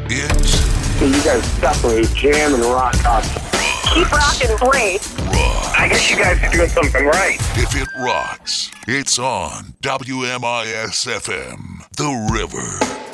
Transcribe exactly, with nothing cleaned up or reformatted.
It's So you guys separate jam and rock up. Keep rocking, please. rock. I guess you guys are doing something right. If it rocks, it's on W M I S F M, The River.